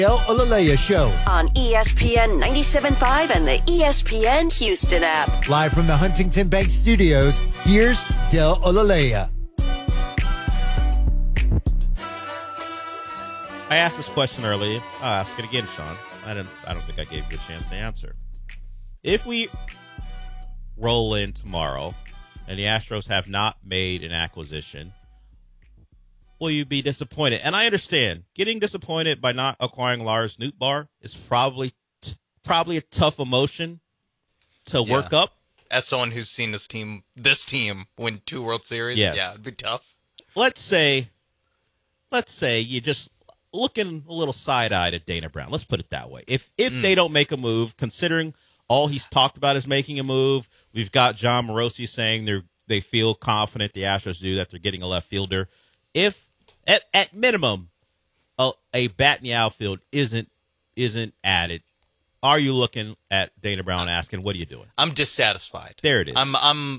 Del Olaleya Show. On ESPN 97.5 and the ESPN Houston app. Live from the Huntington Bank Studios, here's Del Olaleya. I asked this question earlier. I'll ask it again, Sean. I don't think I gave you a chance to answer. If we roll in tomorrow and the Astros have not made an acquisition, will you be disappointed? And I understand getting disappointed by not acquiring Lars Nootbaar is probably a tough emotion to work up. As someone who's seen this team win 2 World Series, it'd be tough. Let's say you just looking a little side-eyed at Dana Brown. Let's put it that way. If they don't make a move, considering all he's talked about is making a move, we've got John Morosi saying they feel confident the Astros do that they're getting a left fielder. If at minimum a bat in the outfield isn't added, are you looking at Dana Brown asking, "What are you doing?" I'm dissatisfied. There it is. I'm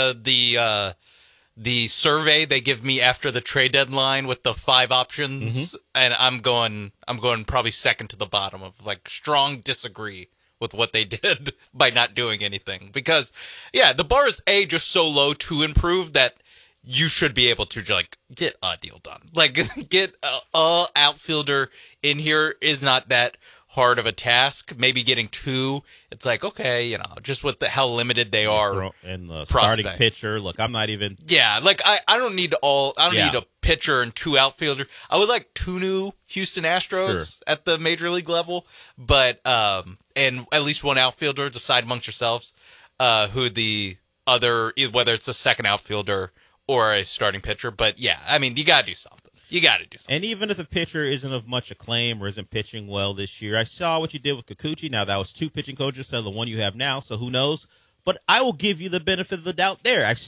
the survey they give me after the trade deadline with the 5 options, and I'm going probably second to the bottom of strong disagree with what they did by not doing anything, because the bar is just so low to improve that you should be able to get a deal done. Get a outfielder in here is not that hard of a task. Maybe getting 2, it's okay, just with how limited they are. And the starting pitcher. Look, I'm not even. Yeah, I don't need need a pitcher and 2 outfielders. I would like 2 new Houston Astros at the major league level, but and at least 1 outfielder. Decide amongst yourselves who the other, whether it's a second outfielder or a starting pitcher. But you got to do something. And even if the pitcher isn't of much acclaim or isn't pitching well this year, I saw what you did with Kikuchi. Now, that was 2 pitching coaches instead of the one you have now, so who knows? But I will give you the benefit of the doubt there. I've